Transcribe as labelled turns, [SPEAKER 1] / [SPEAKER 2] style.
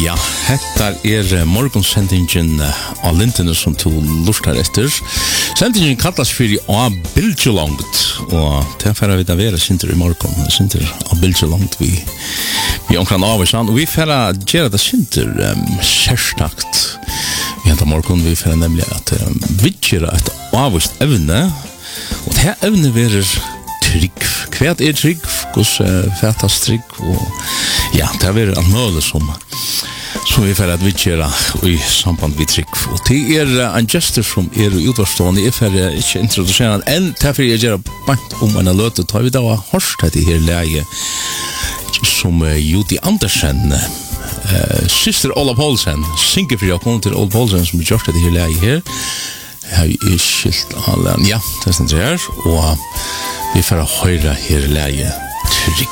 [SPEAKER 1] Ja, hettar morgonsendingen av lintene som to lustar etter. Sendingen kallas fyrir A Bilgelangt, og det færa vi da vera sinter i morgon, sinter A Bilgelangt vi omkran avvarsan, og vi færa gjerra det sinter særstakt. Vi hentar morgon, vi færa nemlig at vidgjera et avvarst evne, og det evne verer trygg. Hva trygg? Hos fætas trygg? Og ja, det er alt mulig som vi får at vidgjera i samband med trygg. Og det en gestor som i utvarstående, jeg får ikke introdusere han enn, derfor jeg gjør bant en løte, tar vi da hørst dette her leie som Judy Andersen, syster Ola Poulsen, synger for jeg til Ola Poulsen som gjør dette her leie her. Jeg har skilt alle, ja, det er her, og vi får høre her leie trygg.